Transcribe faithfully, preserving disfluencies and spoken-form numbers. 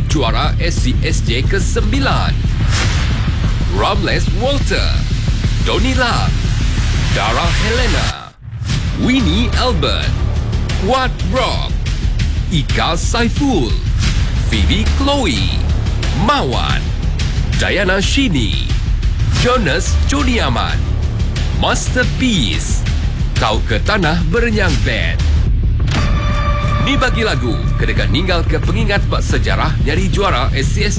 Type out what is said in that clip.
juara S C S J kesembilan. Ramles Walter, Donny Lam, Dara Helena, Winnie Albert, Wat Rock, Ika Saiful, Phoebe Chloe, Mawan, Diana Shini, Jonas Joni Aman, Masterpiece, Kau ke Tanah Berenyang Band. Ni bagi lagu kedekat ninggal ke pengingat bak sejarah nyari juara S C S